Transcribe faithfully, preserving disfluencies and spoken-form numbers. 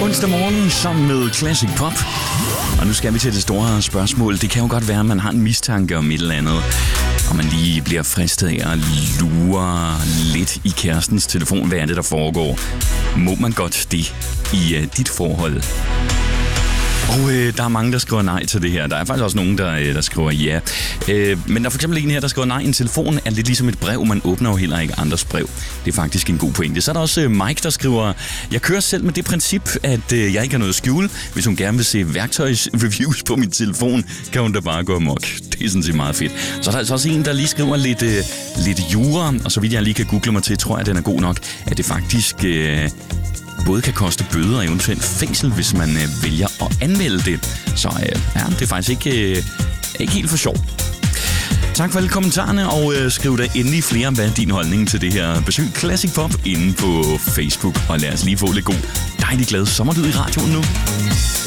onsdag morgen sammen med Classic Pop. Og nu skal vi til det store spørgsmål. Det kan jo godt være, at man har en mistanke om et eller andet, og man lige bliver fristet af at lure lidt i kærestens telefon. Hvad er det, der foregår? Må man godt det i uh, dit forhold? Og øh, der er mange, der skriver nej til det her. Der er faktisk også nogen, der, øh, der skriver ja. Øh, men der er for eksempel en her, der skriver nej. En telefon er lidt ligesom et brev. Man åbner jo heller ikke andres brev. Det er faktisk en god pointe. Så er der også øh, Mike, der skriver: jeg kører selv med det princip, at øh, jeg ikke har noget at skjule. Hvis hun gerne vil se værktøjsreviews på min telefon, kan hun da bare gå amok. Det er sådan set meget fedt. Så er der altså også en, der lige skriver lidt, øh, lidt jura. Og så vidt jeg lige kan google mig til, tror jeg, at den er god nok. At det faktisk Øh, både kan koste bøder og eventuelt fængsel, hvis man øh, vælger at anmelde det. Så øh, ja, det er faktisk ikke, øh, ikke helt for sjov. Tak for alle kommentarerne, og øh, skriv da endelig flere om, hvad er din holdning til det her. Besøg Classic Pop inde på Facebook, og lad os lige få lidt god, dejlig glad sommerlyd i radioen nu.